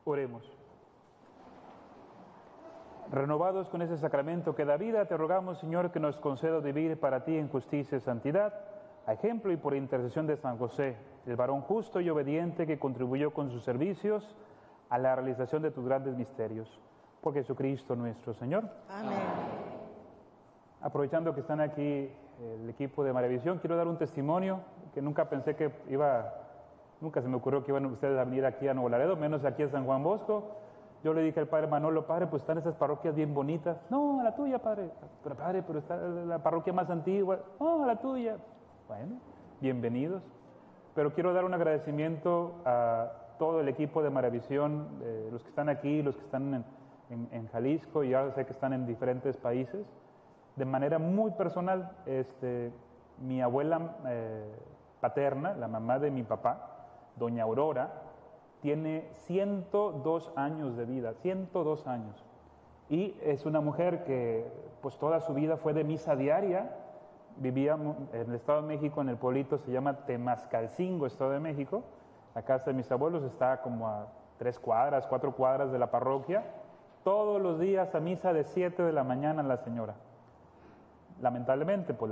Oremos. Renovados con ese sacramento que da vida, te rogamos, Señor, que nos conceda vivir para ti en justicia y santidad, a ejemplo y por intercesión de San José, el varón justo y obediente que contribuyó con sus servicios a la realización de tus grandes misterios. Por Jesucristo nuestro Señor. Amén. Aprovechando que están aquí el equipo de Maravisión, quiero dar un testimonio que nunca pensé que nunca se me ocurrió que iban ustedes a venir aquí a Nuevo Laredo, menos aquí a San Juan Bosco. Yo le dije al padre Manolo: padre, pues están esas parroquias bien bonitas. No, a la tuya, padre. Pero padre, pero está la parroquia más antigua. No, a la tuya. Bueno, bienvenidos. Pero quiero dar un agradecimiento a todo el equipo de Maravisión, los que están aquí, los que están en Jalisco, y ahora sé que están en diferentes países. De manera muy personal, mi abuela paterna, la mamá de mi papá, doña Aurora, tiene 102 años de vida, 102 años. Y es una mujer que pues toda su vida fue de misa diaria. Vivía en el Estado de México, en el pueblito, se llama Temascalcingo, Estado de México. La casa de mis abuelos está como a 3 cuadras, 4 cuadras de la parroquia. Todos los días a misa de 7 de la mañana la señora. Lamentablemente, pues